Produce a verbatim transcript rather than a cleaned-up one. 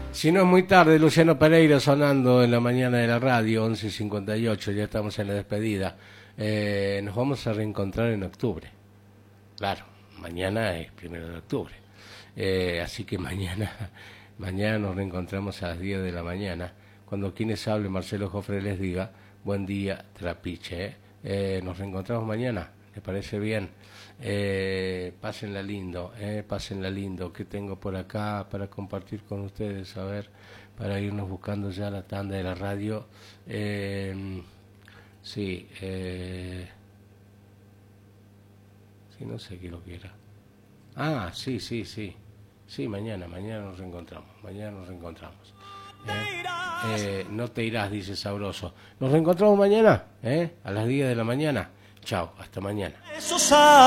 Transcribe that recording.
Si no es muy tarde, Luciano Pereira sonando en la mañana de la radio, once cincuenta y ocho, ya estamos en la despedida. Eh, nos vamos a reencontrar en octubre. Claro, mañana es primero de octubre. Eh, así que mañana, mañana nos reencontramos a las diez de la mañana, cuando quienes hable, Marcelo Jofre, les diga, buen día, Trapiche. ¿eh? Eh, nos reencontramos mañana, ¿les parece bien? Eh, pásenla lindo, eh, pásenla lindo. ¿Qué tengo por acá para compartir con ustedes? A ver, para irnos buscando ya la tanda de la radio. Eh, sí, eh, sí, no sé qué lo que era. Ah, sí, sí, sí. Sí, mañana, mañana nos reencontramos. Mañana nos reencontramos. ¿eh? Eh, no te irás, dice Sabroso. Nos reencontramos mañana, ¿eh? A las diez de la mañana. Chao, hasta mañana.